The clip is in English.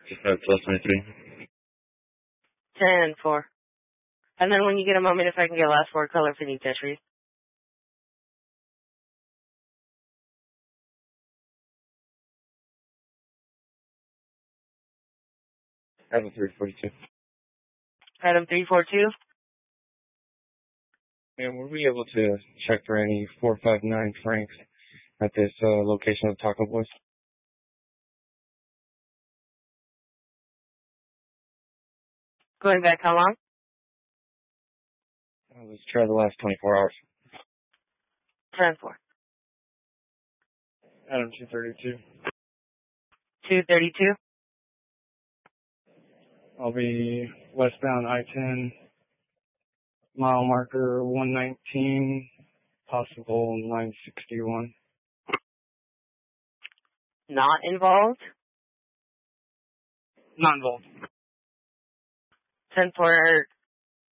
Plus 23. 10-4. And then when you get a moment, if I can get last four color for the entry. Item 342. Item 342. And were we able to check for any 459 francs at this location of Taco Boys? Going back how long? Let's try the last 24 hours. 10-4. Item 232. 232. I'll be westbound I-10, mile marker 119, possible 961. Not involved. Not involved. 10-4.